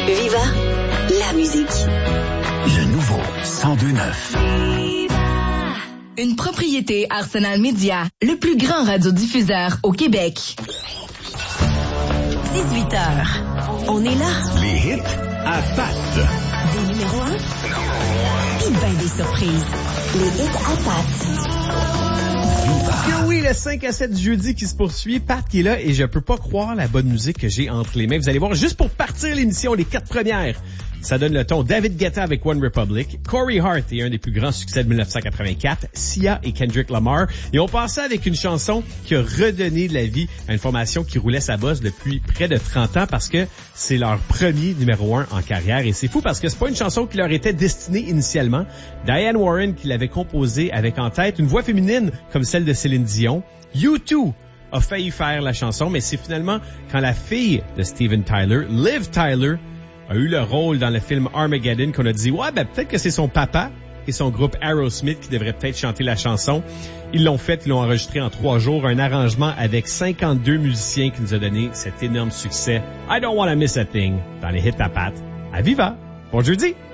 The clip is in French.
Viva, la musique. Le nouveau 102.9. Une propriété Arsenal Media, le plus grand radiodiffuseur au Québec. 18h. On est là. Les hits à Pat. Des numéros 1. Puis ben des surprises. Les hits à Pat. Que oui, le 5 à 7 jeudi qui se poursuit. Pat qui est là et je peux pas croire la bonne musique que j'ai entre les mains. Vous allez voir, juste pour partir l'émission, les 4 premières. Ça donne le ton. David Guetta avec One Republic. Corey Hart est un des plus grands succès de 1984. Sia et Kendrick Lamar. Et on passait avec une chanson qui a redonné de la vie à une formation qui roulait sa bosse depuis près de 30 ans parce que c'est leur premier numéro 1 en carrière. Et c'est fou parce que c'est pas une chanson qui leur était destinée initialement. Diane Warren qui l'avait composée avec en tête une voix féminine comme celle de Céline Dion. U2 a failli faire la chanson, mais c'est finalement quand la fille de Steven Tyler, Liv Tyler, a eu le rôle dans le film Armageddon qu'on a dit, ouais, ben peut-être que c'est son papa et son groupe Aerosmith qui devraient peut-être chanter la chanson. Ils l'ont fait, ils l'ont enregistré en 3 jours, un arrangement avec 52 musiciens qui nous a donné cet énorme succès. I Don't Wanna Miss a Thing dans les hits à Pat. À Viva! Bon jeudi!